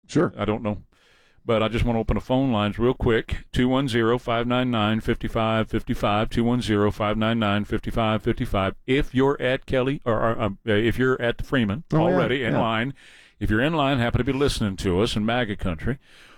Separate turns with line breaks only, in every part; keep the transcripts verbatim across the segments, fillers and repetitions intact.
Sure.
I don't know. But I just want to open the phone lines real quick. two one zero, five nine nine, five five five five, two one zero, five nine nine, five five five five. If you're at Kelly, or uh, if you're at the Freeman
oh,
already
yeah,
in
yeah.
line, if you're in line, happen to be listening to us in MAGA country,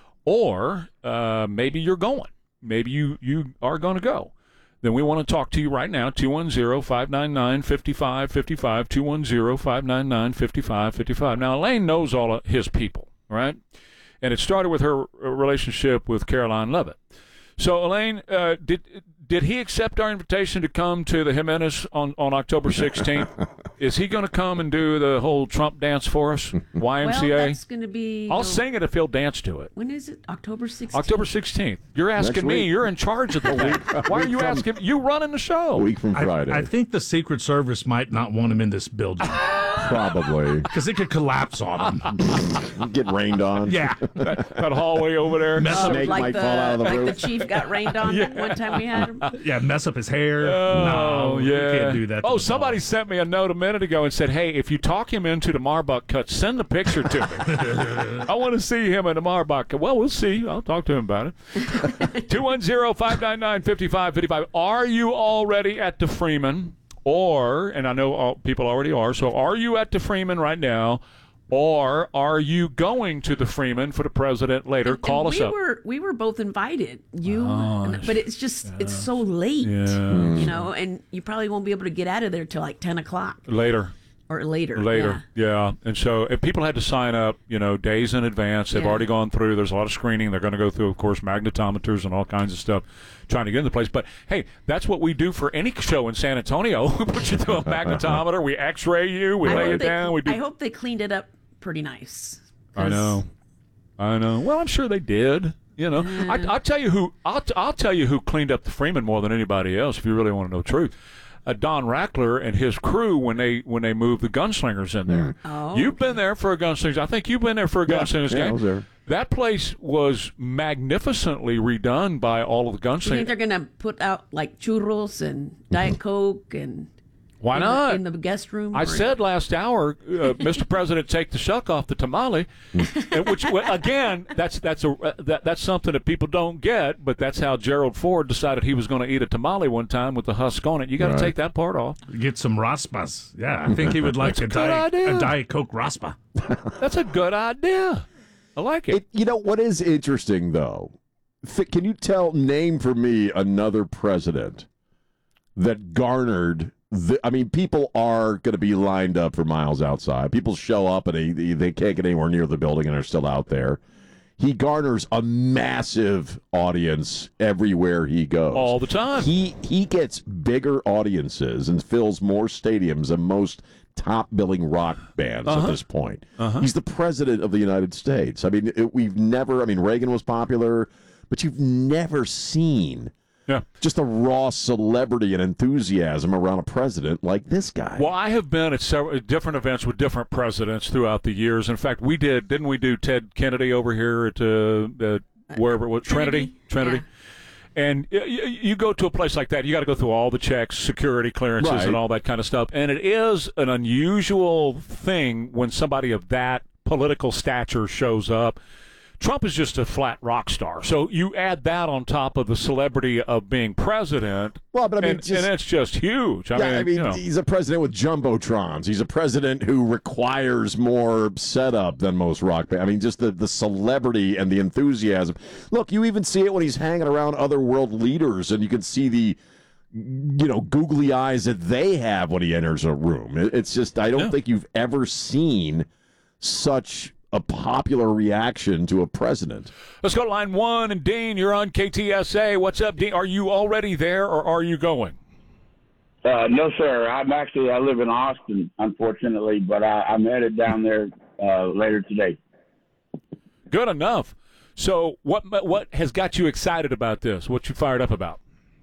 or uh, maybe you're going. Maybe you, you are going to go. Then we want to talk to you right now, two one zero, five nine nine, five five five five, two one zero, five nine nine, five five five five. Now, Elaine knows all of his people, right? And it started with her relationship with Caroline Levitt. So, Elaine, uh, did did he accept our invitation to come to the Jimenez on, on October sixteenth? Is he going to come and do the whole Trump dance for us, Y M C A?
Well, that's going to be...
I'll
no,
sing it if he'll dance to it.
When is it? October sixteenth?
October sixteenth. You're asking
Next
me.
week.
You're in charge of the thing. Why are you
from-
asking? You running the
A
show.
week from
I,
Friday.
I think the Secret Service might not want him in this building
Probably.
because it could collapse on him.
Get rained on.
Yeah.
That hallway over there.
Mess up,
Snake
like
might
the,
fall out of the
like
roof.
the chief got rained on one time we had him.
yeah, mess up his hair.
Oh,
no,
yeah.
you can't do that. to
Oh,
the
somebody
boss.
sent me a note a minute ago and said, hey, if you talk him into the Marbach cut, send the picture to me. I want to see him in the Marbach cut. Well, we'll see. I'll talk to him about it. two one zero, five nine nine, five five five five. Are you already at the Freeman? Or, and I know all, people already are, so are you at the Freeman right now? Or are you going to the Freeman for the president later?
And-
Call
and
us
we
up.
Were, we were both invited. You,
Oh,
and- but it's just, it's so late,
Yeah.
you know, and you probably won't be able to get out of there till like ten o'clock
Later.
or later.
Later, yeah. And so if people had to sign up, you know, days in advance. They've
Yeah.
already gone through. There's a lot of screening. They're going to go through, of course, magnetometers and all kinds of stuff trying to get in the place. But, hey, that's what we do for any show in San Antonio. We put you through a magnetometer. We x-ray you. We
I
lay
hope
you
they,
down. We do.
I hope they cleaned it up pretty nice.
I know. I know. Well, I'm sure they did. You know, I, I'll tell you who. I'll, t- I'll tell you who cleaned up the Freeman more than anybody else. If you really want to know the truth, uh, Don Rackler and his crew when they when they moved the gunslingers in there.
Oh,
You've been there for a gunslingers. I think you've been there for a gunslingers
yeah, I
game.
was there.
That place was magnificently redone by all of the
Do you think
gunslingers.
they're going to put out like churros and Diet Coke and
Why
in
not?
the, in the guest room?
I
or-
said last hour, uh, Mister President, take the shuck off the tamale, and which well, again, that's that's a uh, that, that's something that people don't get, but that's how Gerald Ford decided he was going to eat a tamale one time with the husk on it. You got to
Right.
take that part off.
Get some raspas. Yeah, I think he would like
That's a
a,
good
diet,
idea.
a Diet Coke raspa.
That's a good idea. I like it.
It, you know what is interesting though? Th- can you tell name for me another president that garnered? The, I mean, people are going to be lined up for miles outside. People show up and they, they they can't get anywhere near the building and are still out there. He garners a massive audience everywhere he goes.
All the time.
He he gets bigger audiences and fills more stadiums than most top billing rock bands
Uh-huh.
at this point. He's the president of the United States. I mean, it, we've never, I mean, Reagan was popular, but you've never seen
Yeah.
just a raw celebrity and enthusiasm around a president like this guy.
Well, I have been at several different events with different presidents throughout the years. In fact, we did, didn't we do Ted Kennedy over here at uh, uh, wherever it was? Trinity?
Trinity,
Trinity.
yeah.
And y- y- you go to a place like that, you got to go through all the checks, security clearances,
Right.
and all that kind of stuff. And it is an unusual thing when somebody of that political stature shows up. Trump is just a flat rock star. So you add that on top of the celebrity of being president,
Well, but I mean,
and,
just-
and it's just huge. I
yeah,
mean,
I mean,
you know.
he's a president with jumbotrons. He's a president who requires more setup than most rock bands. I mean, just the, the celebrity and the enthusiasm. Look, you even see it when he's hanging around other world leaders, and you can see the, you know, googly eyes that they have when he enters a room. It, it's just, I don't
Yeah.
think you've ever seen such a popular reaction to a president.
Let's go to line one. And Dean, you're on K T S A. What's up, Dean? Are you already there, or are you going?
Uh, no, sir. I'm actually, I live in Austin, unfortunately, but I, I'm headed down there uh, later today.
Good enough. So what what has got you excited about this? What you fired up about?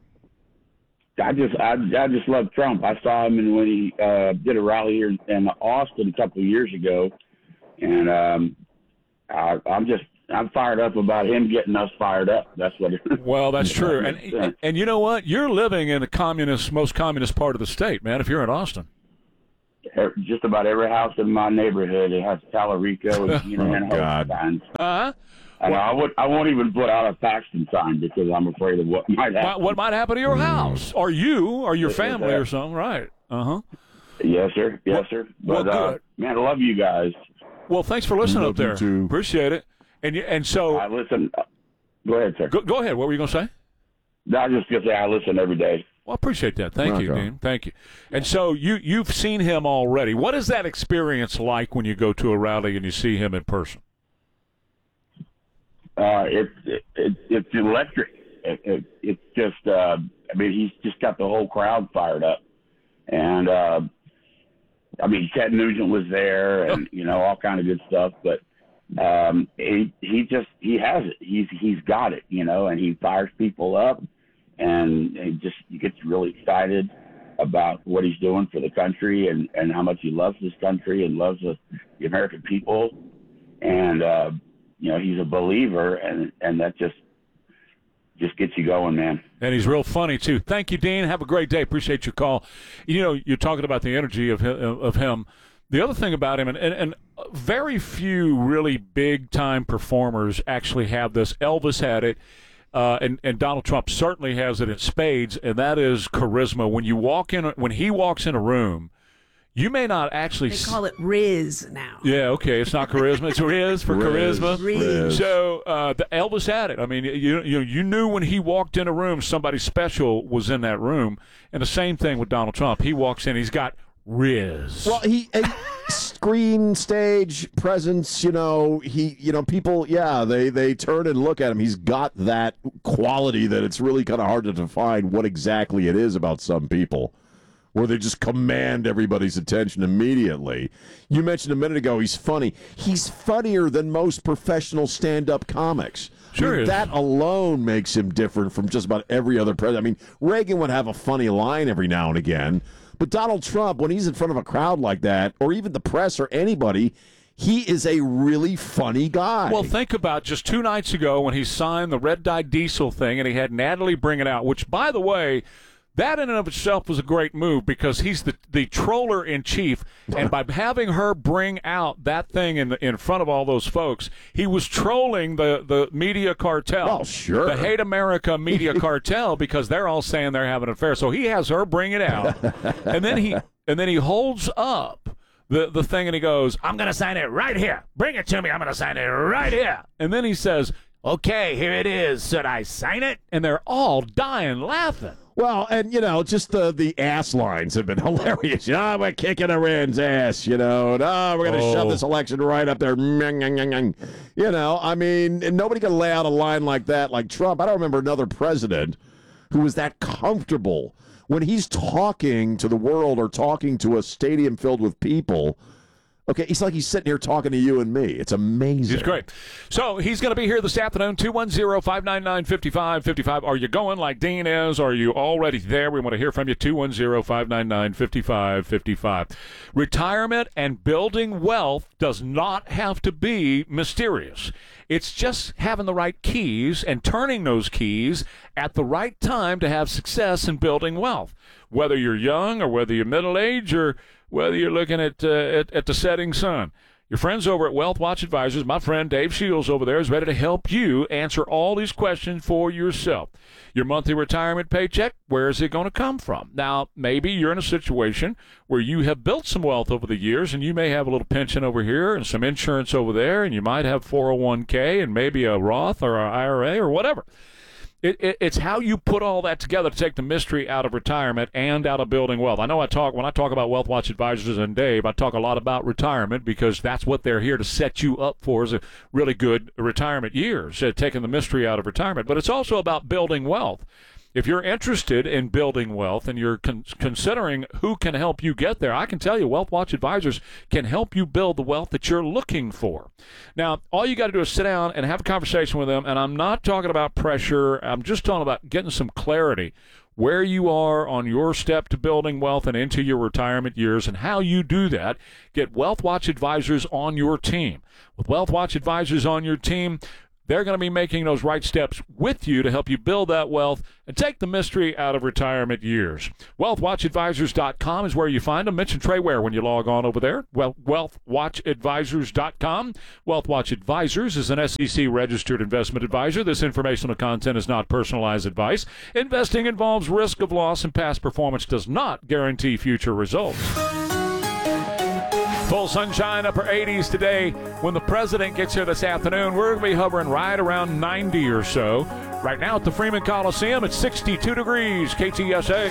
I just, I, I just love Trump. I saw him in, when he uh, did a rally here in Austin a couple of years ago, and um, I, I'm just, I'm fired up about him getting us fired up. That's what it is.
Well, that's true.
That
And,
makes sense.
and you know what? You're living in the communist, most communist part of the state, man, if you're in Austin.
er, just about every house in my neighborhood. It has Tallarico and Gina
Oh,
and
God.
signs.
Uh-huh.
And I would I won't even put out a Paxton sign because I'm afraid of what might happen.
What, what might happen to your house, or you, or your family, or something? Right. Uh huh.
Yes, sir. Yes, sir.
Well,
But uh,
good.
man, I love you guys.
Well, thanks for listening
Love
up there.
you too.
Appreciate it. And you, and so,
I listen. Uh, go ahead, sir.
go, go ahead. What were you going to say?
No, I was just gonna say I listen every day.
Well, I appreciate that. Thank
Rock
you,
on.
Dean. Thank you. And so you you've seen him already. What is that experience like when you go to a rally and you see him in person?
Uh, it's it, it, it's electric. It, it, it's just. Uh, I mean, he's just got the whole crowd fired up, and uh, I mean, Ted Nugent was there, and you know, all kind of good stuff. But um, he he just he has it. He's he's got it. You know, and he fires people up, and he just he gets really excited about what he's doing for the country and, and how much he loves this country and loves the, the American people. And, uh, you know, he's a believer, and, and that just just gets you going, man.
And he's real funny, too. Thank you, Dean. Have a great day. Appreciate your call. You know, you're talking about the energy of him. Of him. The other thing about him, and, and, and very few really big-time performers actually have this. Elvis had it. Uh, and, and Donald Trump certainly has it in spades, and that is charisma. When you walk in, when he walks in a room, you may not actually.
They call it Riz now.
Yeah, okay, it's not charisma; it's Riz for
Riz,
charisma.
Riz.
So uh, the Elvis had it. I mean, you you you knew when he walked in a room, somebody special was in that room, and the same thing with Donald Trump. He walks in, he's got Riz.
Well, he a screen stage presence. You know, he. You know, people. Yeah, they they turn and look at him. He's got that quality that it's really kind of hard to define what exactly it is about some people, where they just command everybody's attention immediately. You mentioned a minute ago he's funny. He's funnier than most professional stand-up comics.
Sure
I mean,
is.
that alone makes him different from just about every other president. I mean, Reagan would have a funny line every now and again, but Donald Trump, when he's in front of a crowd like that, or even the press or anybody, he is a really funny guy.
Well, think about just two nights ago when he signed the red dye diesel thing, and he had Natalie bring it out, which, by the way, that in and of itself was a great move because he's the, the troller in chief, and by having her bring out that thing in the, in front of all those folks, he was trolling the, the media cartel.
Oh, sure.
The Hate America media cartel, because they're all saying they're having an affair. So he has her bring it out, and then he and then he holds up the, the thing and he goes, "I'm going to sign it right here. Bring it to me. I'm going to sign it right here." And then he says, "Okay, here it is. Should I sign it?" And they're all dying laughing.
Well, and, you know, just the, the ass lines have been hilarious. Ah, we're kicking Iran's ass, you know, and ah, we're going to
Oh.
shove this election right up there. You know, I mean, and nobody can lay out a line like that like Trump. I don't remember another president who was that comfortable when he's talking to the world or talking to a stadium filled with people. Okay, it's like he's sitting here talking to you and me. It's amazing.
He's great. So he's going to be here this afternoon, two one zero, five nine nine, five five five five. Are you going like Dean is? Are you already there? We want to hear from you, two one zero, five nine nine, five five five five. Retirement and building wealth does not have to be mysterious. It's just having the right keys and turning those keys at the right time to have success in building wealth. Whether you're young or whether you're middle-aged or whether you're looking at, uh, at at the setting sun. Your friends over at Wealth Watch Advisors, my friend Dave Shields over there, is ready to help you answer all these questions for yourself. Your monthly retirement paycheck, where is it going to come from? Now, maybe you're in a situation where you have built some wealth over the years, and you may have a little pension over here and some insurance over there, and you might have four oh one k and maybe a Roth or an I R A or whatever. It, it, it's how you put all that together to take the mystery out of retirement and out of building wealth. I know I talk when I talk about Wealth Watch Advisors and Dave, I talk a lot about retirement because that's what they're here to set you up for, is a really good retirement years, uh, taking the mystery out of retirement. But it's also about building wealth. If you're interested in building wealth and you're con- considering who can help you get there, I can tell you Wealth Watch Advisors can help you build the wealth that you're looking for. Now, all you got to do is sit down and have a conversation with them, and I'm not talking about pressure. I'm just talking about getting some clarity where you are on your step to building wealth and into your retirement years and how you do that. Get Wealth Watch Advisors on your team. With Wealth Watch Advisors on your team, They're going to be making those right steps with you to help you build that wealth and take the mystery out of retirement years. wealth watch advisors dot com is where you find them. Mention Trey Ware when you log on over there. Well, wealth watch advisors dot com. WealthWatch Advisors is an S E C-registered investment advisor. This informational content is not personalized advice. Investing involves risk of loss, and past performance does not guarantee future results. Full sunshine, upper eighties today. When the president gets here this afternoon, we're going to be hovering right around ninety or so. Right now at the Freeman Coliseum, it's sixty-two degrees. K T S A.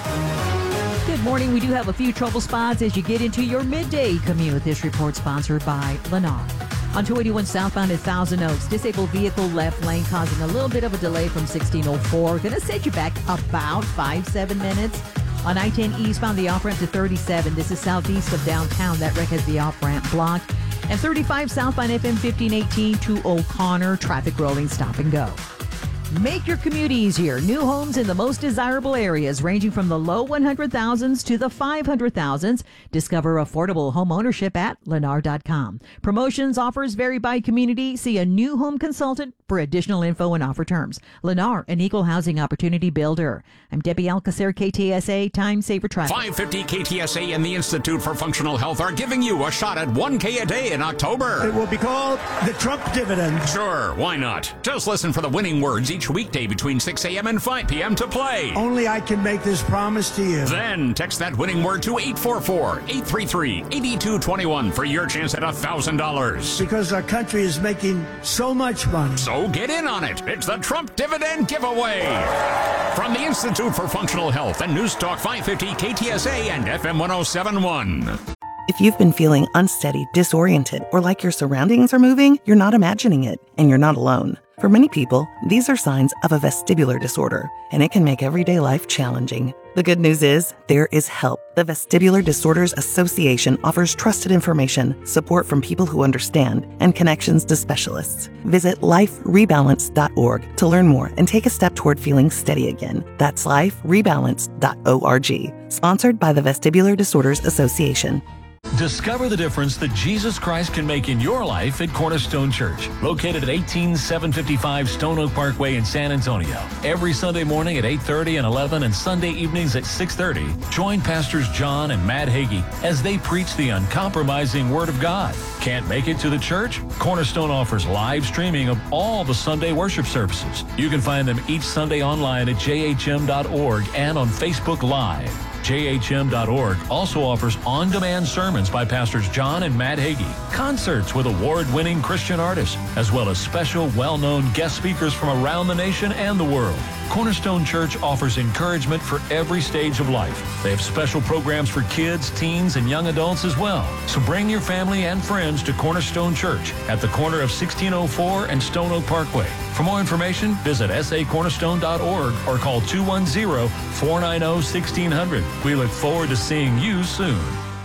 Good morning. We do have a few trouble spots as you get into your midday commute. This report sponsored by Lennar. On two eighty-one southbound at Thousand Oaks, disabled vehicle left lane causing a little bit of a delay from sixteen oh four. Going to set you back about five, seven minutes. On I ten eastbound, the off-ramp to thirty-seven. This is southeast of downtown. That wreck has the off-ramp blocked. And thirty-five southbound F M fifteen eighteen to O'Connor. Traffic rolling stop and go. Make your commute easier. New homes in the most desirable areas, ranging from the low one hundred thousands to the five hundred thousands. Discover affordable home ownership at lennar dot com. Promotions, offers vary by community. See a new home consultant for additional info and offer terms. Lennar, an equal housing opportunity builder. I'm Debbie Alcacer, K T S A, Time Saver Traffic.
five fifty K T S A and the Institute for Functional Health are giving you a shot at one K a day in October.
It will be called the Trump dividend.
Sure, why not? Just listen for the winning words each weekday between six a.m. and five p.m. to play.
Only I can make this promise to you.
Then text that winning word to eight four four, eight three three, eight two two one for your chance at one thousand dollars.
Because our country is making so much money.
So get in on it. It's the Trump Dividend Giveaway. From the Institute for Functional Health and News Talk five fifty K T S A and F M ten seventy-one.
If you've been feeling unsteady, disoriented, or like your surroundings are moving, you're not imagining it, and you're not alone. For many people, these are signs of a vestibular disorder, and it can make everyday life challenging. The good news is, there is help. The Vestibular Disorders Association offers trusted information, support from people who understand, and connections to specialists. Visit life rebalance dot org to learn more and take a step toward feeling steady again. That's life rebalance dot org. Sponsored by the Vestibular Disorders Association.
Discover the difference that Jesus Christ can make in your life at Cornerstone Church, located at eighteen seven fifty-five Stone Oak Parkway in San Antonio. Every Sunday morning at eight thirty and eleven and Sunday evenings at six thirty, join Pastors John and Matt Hagee as they preach the uncompromising Word of God. Can't make it to the church? Cornerstone offers live streaming of all the Sunday worship services. You can find them each Sunday online at j h m dot org and on Facebook Live. j h m dot org also offers on-demand sermons by Pastors John and Matt Hagee, concerts with award-winning Christian artists, as well as special well-known guest speakers from around the nation and the world. Cornerstone Church offers encouragement for every stage of life. They have special programs for kids, teens, and young adults as well. So bring your family and friends to Cornerstone Church at the corner of sixteen oh four and Stone Oak Parkway. For more information, visit s a cornerstone dot org or call two one zero, four nine zero, one six zero zero. We look forward to seeing you soon.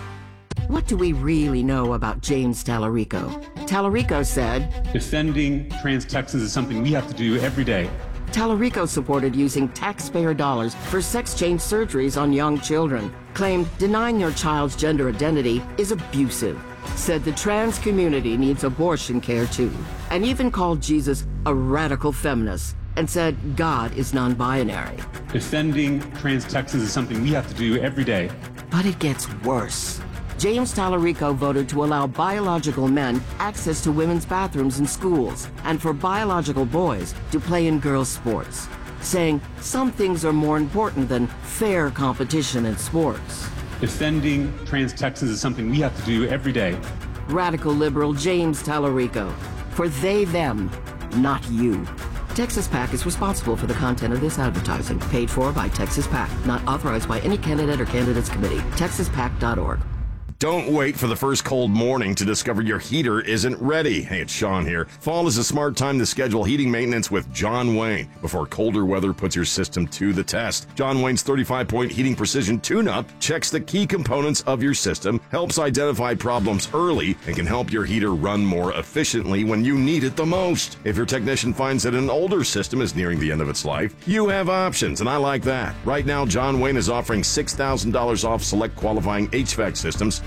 What do we really know about James Tallarico? Tallarico said,
defending trans Texans is something we have to do every day.
Tallarico supported using taxpayer dollars for sex change surgeries on young children, claimed denying your child's gender identity is abusive, said the trans community needs abortion care too, and even called Jesus a radical feminist, and said God is non-binary.
Defending trans Texans is something we have to do every day.
But it gets worse. James Tallarico voted to allow biological men access to women's bathrooms in schools and for biological boys to play in girls' sports, saying some things are more important than fair competition in sports.
Defending trans Texans is something we have to do every day.
Radical liberal James Tallarico. For they, them, not you. Texas PAC is responsible for the content of this advertising, paid for by Texas PAC, not authorized by any candidate or candidates committee. texas pac dot org.
Don't wait for the first cold morning to discover your heater isn't ready. Hey, it's Sean here. Fall is a smart time to schedule heating maintenance with John Wayne before colder weather puts your system to the test. John Wayne's thirty-five point heating precision tune-up checks the key components of your system, helps identify problems early, and can help your heater run more efficiently when you need it the most. If your technician finds that an older system is nearing the end of its life, you have options, and I like that. Right now, John Wayne is offering six thousand dollars off select qualifying H V A C systems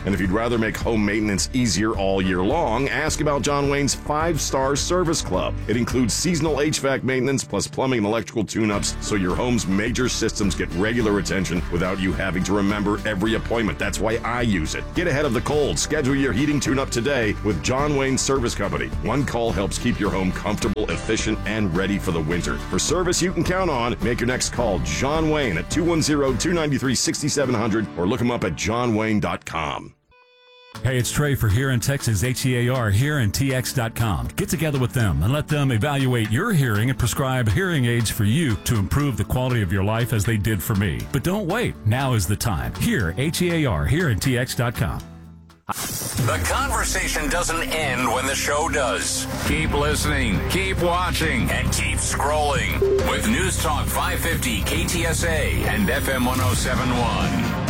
And if you'd rather make home maintenance easier all year long, ask about John Wayne's five-star service club. It includes seasonal H V A C maintenance plus plumbing and electrical tune-ups, so your home's major systems get regular attention without you having to remember every appointment. That's why I use it. Get ahead of the cold. Schedule your heating tune-up today with John Wayne Service Company. One call helps keep your home comfortable, efficient, and ready for the winter. For service you can count on, make your next call John Wayne at two one zero, two nine three, six seven zero zero or look him up at john wayne dot com.
Hey, it's Trey for Here in Texas, H E A R, here in T X dot com. Get together with them and let them evaluate your hearing and prescribe hearing aids for you to improve the quality of your life as they did for me. But don't wait. Now is the time. Here, H E A R, here in T X dot com.
The conversation doesn't end when the show does. Keep listening, keep watching, and keep scrolling with News Talk five fifty K T S A and F M one oh seven point one.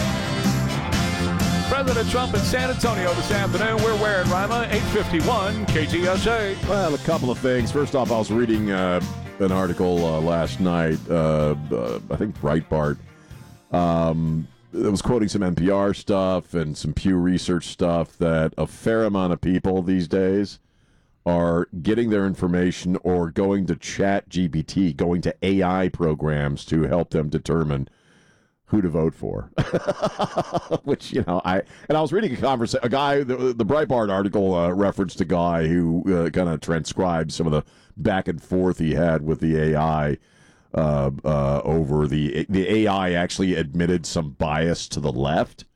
President Trump in San Antonio this afternoon. We're wearing Rima, eight fifty-one K T S A.
Well, a couple of things. First off, I was reading uh, an article uh, last night, uh, uh, I think Breitbart. Um, it was quoting some N P R stuff and some Pew Research stuff that a fair amount of people these days are getting their information or going to Chat G P T, going to A I programs to help them determine who to vote for. Which, you know, I and I was reading a conversation, a guy, the, the Breitbart article uh, referenced a guy who uh, kind of transcribed some of the back and forth he had with the A I uh, uh, over the the A I actually admitted some bias to the left,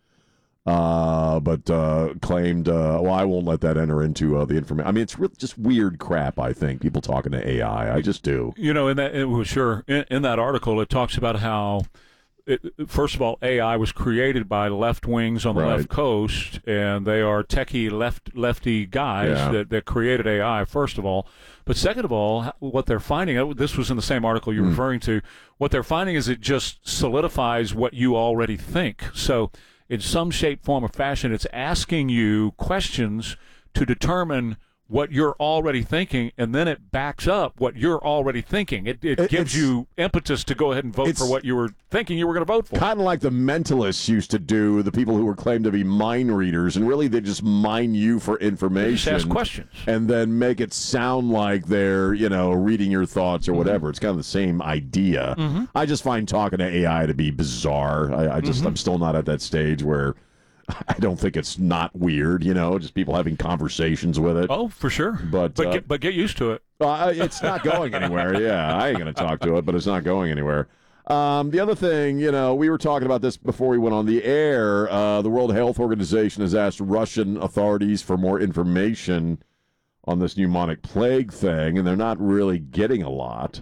uh, but uh, claimed, uh, well, I won't let that enter into uh, the information. I mean, it's really just weird crap. I think people talking to A I, I just do.
You know, in that it was sure in, in that article, it talks about how. It, first of all, A I was created by left wings on the
Right.
left coast, and they are techie left lefty guys
Yeah.
that, that created A I, first of all. But second of all, what they're finding, this was in the same article you're
Mm.
referring to, what they're finding is it just solidifies what you already think. So in some shape, form, or fashion, it's asking you questions to determine what you're already thinking, and then it backs up what you're already thinking. It, it,
It-
gives
it's-
you impetus to go ahead and vote
it's-
for what you were thinking you were going to vote for.
Kind of like the mentalists used to do, the people who were claimed to be mind readers, and really they just mine you for information.
ask questions.
And then make it sound like they're, you know, reading your thoughts or whatever. It's kind of the same idea.
Mhm.
I just find talking to A I to be bizarre. I, I just,
Mhm.
I'm still not at that stage where I don't think it's not weird, you know, just people having conversations with it.
Oh, for sure.
But,
But
uh,
get, but get used to it.
uh, it's not going anywhere. Yeah, I ain't going to talk to it, but it's not going anywhere. Um, the other thing, you know, we were talking about this before we went on the air. Uh, the World Health Organization has asked Russian authorities for more information on this pneumonic plague thing, and they're not really getting a lot.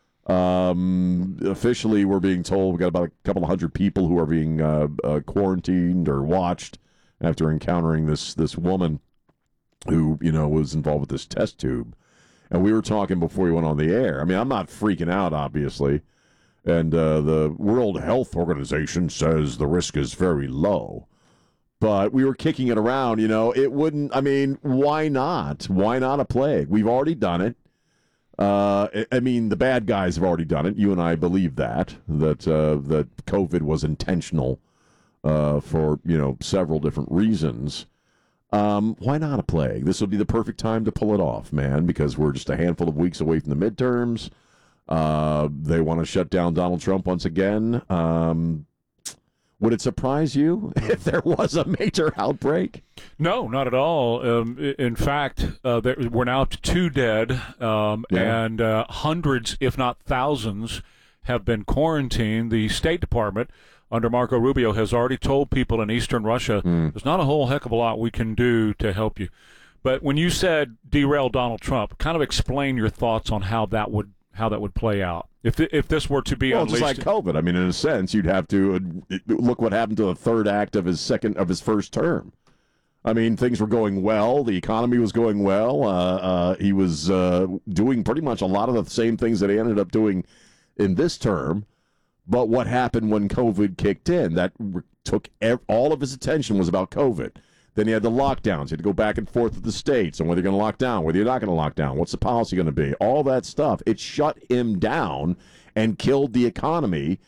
Um, officially, we're being told we've got about a couple of hundred people who are being uh, uh, quarantined or watched after encountering this this woman who, you know, was involved with this test tube. And we were talking before we went on the air. I mean, I'm not freaking out, obviously. And uh, the World Health Organization says the risk is very low. But we were kicking it around, you know. It wouldn't, I mean, why not? Why not a plague? We've already done it. Uh, I- I mean, the bad guys have already done it. You and I believe that, that, uh, that COVID was intentional uh, for, you know, several different reasons. Um, why not a plague? This would be the perfect time to pull it off, man, because we're just a handful of weeks away from the midterms. Uh, they want to shut down Donald Trump once again. Um, would it surprise you if there was a major outbreak?
No, not at all. Um, i- in fact, uh, there, we're now to two dead, um,
Yeah.
and uh, hundreds, if not thousands, have been quarantined. The State Department, under Marco Rubio, has already told people in eastern Russia, there's not a whole heck of a lot we can do to help you. But when you said derail Donald Trump, kind of explain your thoughts on how that would how that would play out. If th- if this were to be
Well,
unleashed.
just like COVID. I mean, in a sense, you'd have to uh, look what happened to the third act of his second of his first term. I mean, things were going well. The economy was going well. Uh, uh, he was uh, doing pretty much a lot of the same things that he ended up doing in this term. But what happened when COVID kicked in? That re- took ev- all of his attention was about COVID. Then he had the lockdowns. He had to go back and forth with the states on whether you're going to lock down, whether you're not going to lock down. What's the policy going to be? All that stuff. It shut him down and killed the economy.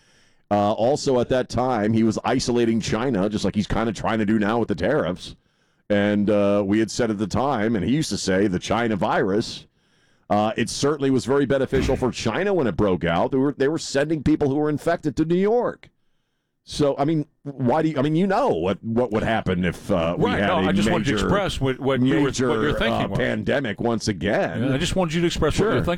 Uh, also, at that time, he was isolating China, just like he's kind of trying to do now with the tariffs. And uh, we had said at the time, and he used to say, the China virus, uh, it certainly was very beneficial for China when it broke out. They were, they were sending people who were infected to New York. So, I mean, why do you, I mean, you know what, what would happen if uh, we
right,
had
no,
a
I just
major,
wanted to express what, what,
major
you were, what you're thinking
uh,
was.
pandemic once again.
Yeah, I just wanted you to express
sure.
what you're thinking.